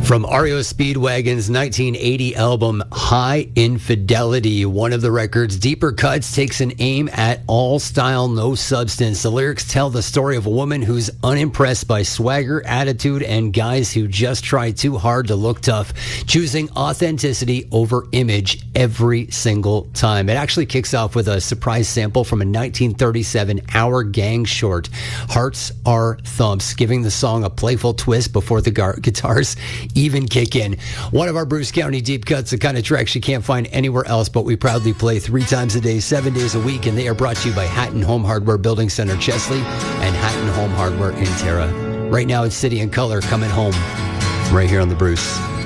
From REO Speedwagon's 1980 album High Infidelity, one of the record's deeper cuts takes an aim at all style, no substance. The lyrics tell the story of a woman who's unimpressed by swagger, attitude, and guys who just try too hard to look tough, choosing authenticity over image every single time. It actually kicks off with a surprise sample from a 1937 Our Gang short, Hearts Are Thumps, giving the song a playful twist before the guitars even kick in. One of our Bruce County deep cuts, the kind of tracks you can't find anywhere else, but we proudly play 3 times a day, 7 days a week, and they are brought to you by Hatton Home Hardware Building Center Chesley and Hatton Home Hardware in Terra. Right now it's City and Color coming home right here on the Bruce.